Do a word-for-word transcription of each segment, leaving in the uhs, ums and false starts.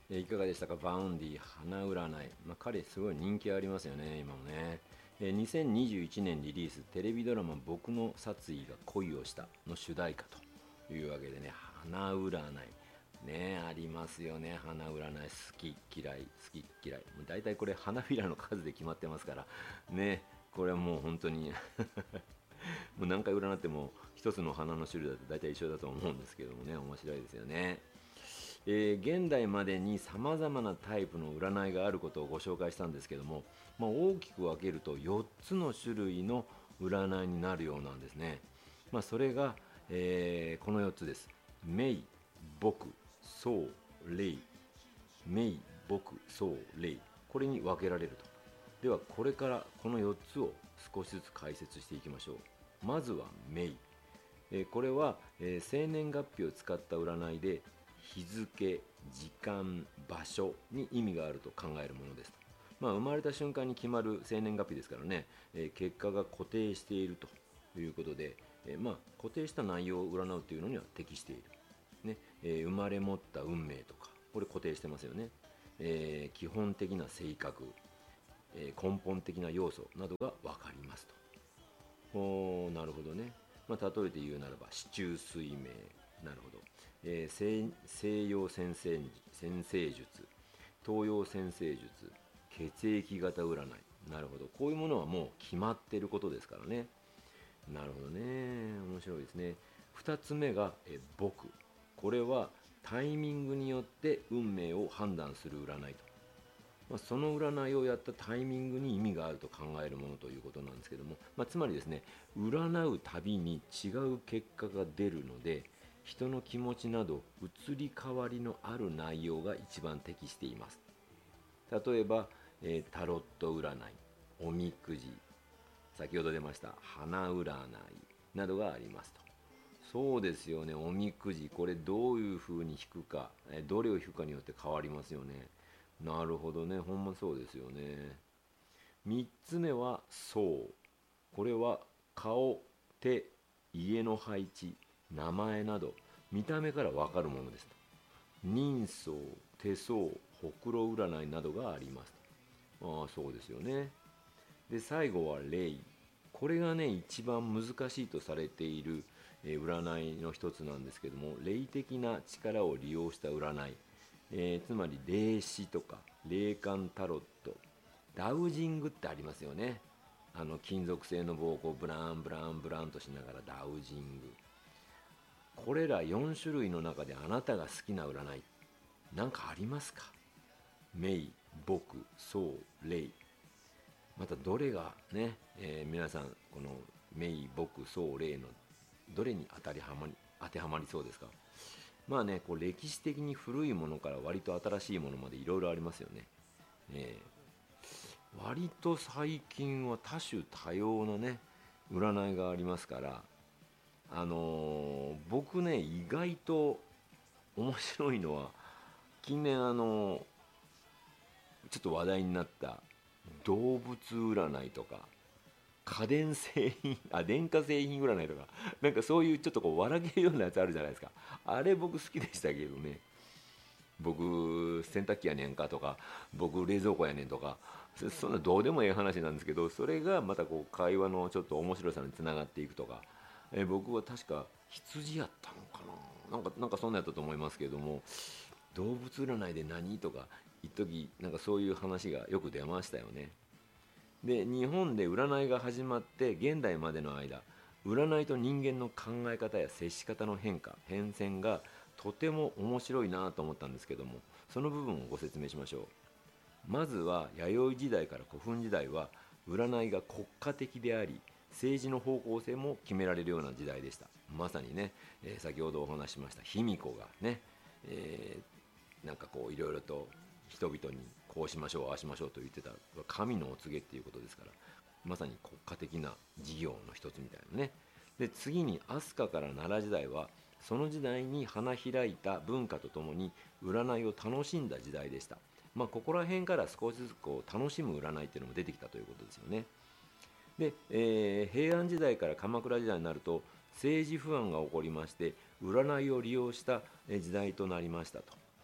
えーいかがでしたか？バウンディ花占い、まあ、彼すごい人気ありますよね今もね。えーにせんにじゅういちねんリリーステレビドラマ「僕の殺意が恋をした」の主題歌というわけでね、花占いねありますよね。花占い好き嫌い好き嫌い、もう大体これ花びらの数で決まってますからね。これはもう本当にもう何回占っても一つの花の種類だと大体一緒だと思うんですけどもね、面白いですよね。えー現代までにさまざまなタイプの占いがあることをご紹介したんですけども、まあ、大きく分けるとよっつの種類の占いになるようなんですね。まあ、それが、えーこのよっつです。名、僕、相、霊。名、僕、相、霊。これに分けられると。ではこれからこのよっつを少しずつ解説していきましょう。まずは名。えーこれは、えー生年月日を使った占いで、日付、時間、場所に意味があると考えるものですと。まあ、生まれた瞬間に決まる生年月日ですからね、えー結果が固定しているということで、えーまあ、固定した内容を占うというのには適している、ねえー生まれ持った運命とか、これ固定してますよね。えー基本的な性格、えー根本的な要素などが分かりますと。おー、なるほどね。まあ、例えて言うならば、四柱推命、なるほど。えー西西洋占星占星術、東洋占星術、血液型占い、なるほど。こういうものはもう決まってることですからね。なるほどね。面白いですね。ふたつめが、えー僕。これはタイミングによって運命を判断する占いと。まあ、その占いをやったタイミングに意味があると考えるものということなんですけども、まあ、つまりですね、占うたびに違う結果が出るので、人の気持ちなど移り変わりのある内容が一番適しています。例えば、えータロット占い、おみくじ、先ほど出ました花占いなどがありますと。そうですよね。おみくじ、これどういう風に引くか、えどれを引くかによって変わりますよね。なるほどね。ほんまそうですよね。みっつめは相。これは顔、手、家の配置、名前など見た目からわかるものですと。人相、手相、ほくろ占いなどがありますと。ああ、そうですよね。で、最後は霊。これがね、一番難しいとされているえー占いの一つなんですけども、霊的な力を利用した占い、えーつまり霊視とか霊感タロット、ダウジングってありますよね。あの金属製の棒をこうブランブランブランとしながらダウジング。これらよん種類の中であなたが好きな占いなんかありますか？名、僕、相、霊。またどれがね、えー皆さんこの名、僕、相、霊のどれに当たりはまり当てはまりそうですか？まあね、こう歴史的に古いものから割と新しいものまでいろいろありますよね。えー割と最近は多種多様なね占いがありますから、あのー僕ね意外と面白いのは、近年あのーちょっと話題になった動物占いとか家電製品あ電化製品占いとか、なんかそういうちょっとこう笑けるようなやつあるじゃないですか。あれ僕好きでしたけどね。僕洗濯機やねんかとか、僕冷蔵庫やねんとか、そそんなどうでもいい話なんですけど、それがまたこう会話のちょっと面白さにつながっていくとか、え僕は確か羊やったのかな、なんかなんかそんなやったと思いますけれども、動物占いで何とか一時なんかそういう話がよく出ましたよね。で、日本で占いが始まって現代までの間、占いと人間の考え方や接し方の変化変遷がとても面白いなと思ったんですけども、その部分をご説明しましょう。まずは弥生時代から古墳時代は、占いが国家的であり政治の方向性も決められるような時代でした。まさにね、えー先ほどお話ししました卑弥呼がね、えーなんかこういろいろと人々にこうしましょうああしましょうと言ってた神のお告げっていうことですから、まさに国家的な事業の一つみたいなね。で、次に飛鳥から奈良時代は、その時代に花開いた文化とともに占いを楽しんだ時代でした。まあ、ここら辺から少しずつこう楽しむ占いっていうのも出てきたということですよね。で、えー平安時代から鎌倉時代になると政治不安が起こりまして、占いを利用した時代となりましたと。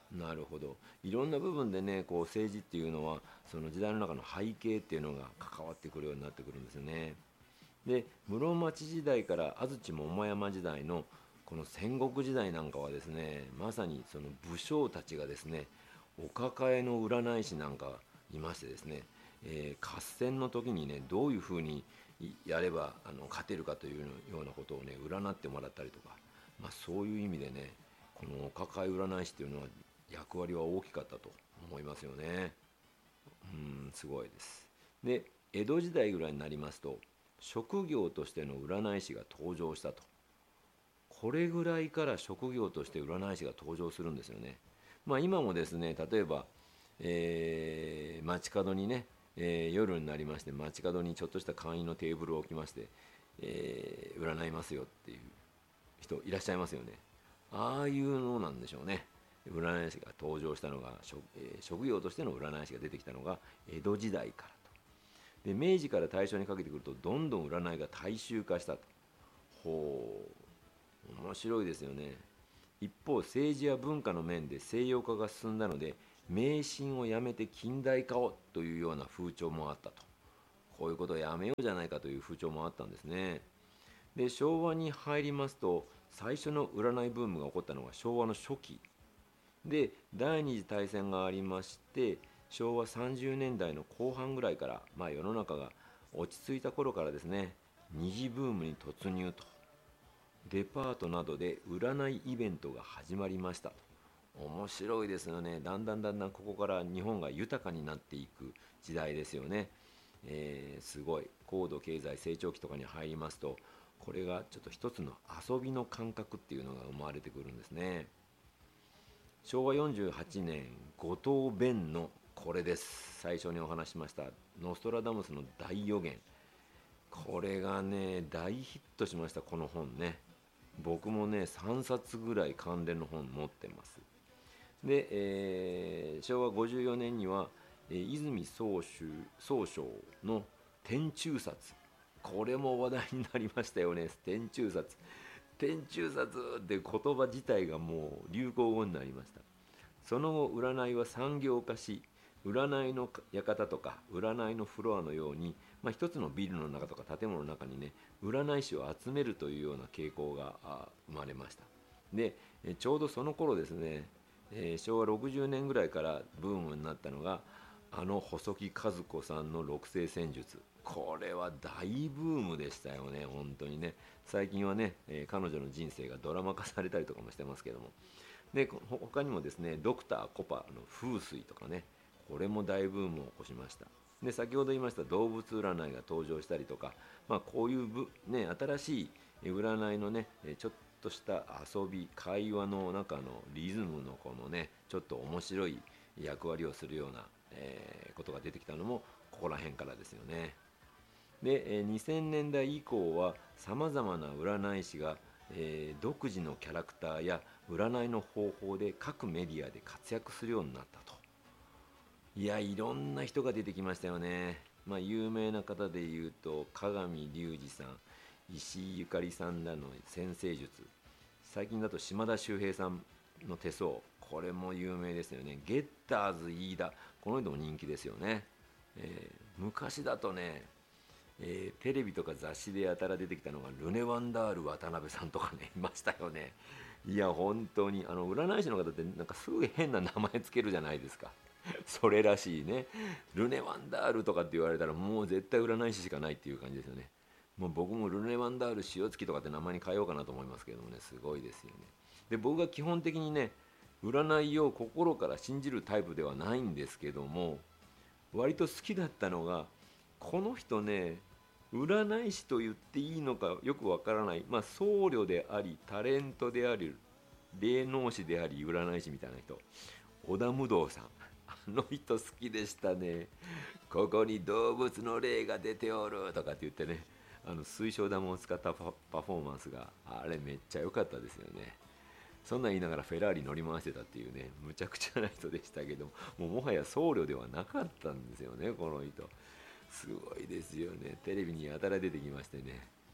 なるほど。いろんな部分でね、こう政治っていうのはその時代の中の背景っていうのが関わってくるようになってくるんですよね。で室町時代から安土桃山時代のこの戦国時代なんかはですね、まさにその武将たちがですね、お抱えの占い師なんかいましてですね、えー合戦の時にね、どういうふうにやればあの勝てるかというようなことをね、占ってもらったりとか、まあ、そういう意味でね、このお抱え占い師っていうのは役割は大きかったと思いますよね。うん、すごいです。で江戸時代ぐらいになりますと、職業としての占い師が登場したと。これぐらいから職業として占い師が登場するんですよね。まあ今もですね、例えば、えー街角にね、えー夜になりまして街角にちょっとした簡易のテーブルを置きまして、えー占いますよっていう人いらっしゃいますよね。ああいうのなんでしょうね。占い師が登場したのが、職えー職業としての占い師が出てきたのが江戸時代からと。で明治から大正にかけてくると、どんどん占いが大衆化したと。ほう、面白いですよね。一方、政治や文化の面で西洋化が進んだので、迷信をやめて近代化をというような風潮もあったと。こういうことをやめようじゃないかという風潮もあったんですね。で昭和に入りますと、最初の占いブームが起こったのが昭和の初期で、第二次大戦がありまして、昭和さんじゅうねんだいの後半ぐらいから、まあ、世の中が落ち着いた頃からですね、二次ブームに突入と。デパートなどで占いイベントが始まりましたと。面白いですよね。だんだんだんだんここから日本が豊かになっていく時代ですよね。えーすごい高度経済成長期とかに入りますと、これがちょっと一つの遊びの感覚っていうのが生まれてくるんですね。昭和よんじゅうはちねん、五島弁のこれです。最初にお話しましたノストラダムスの大予言。これがね大ヒットしました。この本ね、僕もねさんさつぐらい関連の本持ってます。で、えー昭和ごじゅうよねんには、えー泉宗秀宗匠の天中殺、これも話題になりましたよね。天中殺、天中殺って言葉自体がもう流行語になりました。その後占いは産業化し、占いの館とか占いのフロアのように、まあ、一つのビルの中とか建物の中にね、占い師を集めるというような傾向が生まれました。でちょうどその頃ですね、えー昭和ろくじゅうねんぐらいからブームになったのが、あの細木数子さんの六星占術。これは大ブームでしたよね、本当にね。最近はね、えー彼女の人生がドラマ化されたりとかもしてますけども。で他にもですね、ドクターコパの風水とかね、これも大ブームを起こしました。で先ほど言いました動物占いが登場したりとか、まあ、こういうぶ、ね、新しい占いのね、ちょっとした遊び会話の中のリズムのこのね、ちょっと面白い役割をするような、えーことが出てきたのもここら辺からですよね。で、えーにせんねんだい以降はさまざまな占い師が、えー独自のキャラクターや占いの方法で各メディアで活躍するようになったと。いや、いろんな人が出てきましたよね。まあ、有名な方で言うと鏡隆二さん、石井ゆかりさんらの先生術、最近だと島田秀平さんの手相、これも有名ですよね。ゲッターズ飯田、この人も人気ですよね。えー昔だとね、えーテレビとか雑誌でやたら出てきたのがルネ・ワンダール渡辺さんとかね、いましたよね。いや本当にあの占い師の方ってなんかすぐ変な名前つけるじゃないですか。それらしいね。ルネ・ワンダールとかって言われたらもう絶対占い師しかないっていう感じですよね。もう僕もルネ・ワンダール塩月とかって名前に変えようかなと思いますけどもね、すごいですよね。で僕が基本的にね、占いを心から信じるタイプではないんですけども、割と好きだったのが、この人ね、占い師と言っていいのかよくわからない、まあ、僧侶でありタレントであり霊能師であり占い師みたいな人、織田無道さん、あの人好きでしたね。ここに動物の霊が出ておるとかって言ってね、あの水晶玉を使ったパパフォーマンスがあれめっちゃ良かったですよね。そんなん言いながらフェラーリ乗り回してたっていうね、むちゃくちゃな人でしたけども、もはや僧侶ではなかったんですよね、この人。すごいですよね。テレビにやたら出てきましてね。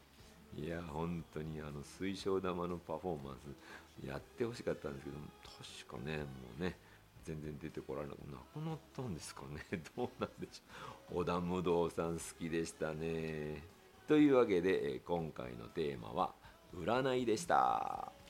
いや本当にあの水晶玉のパフォーマンスやってほしかったんですけど、確かねもうね全然出てこられなくなくなったんですかね。どうなんでしょう。織田無道さん好きでしたね。というわけで今回のテーマは占いでした。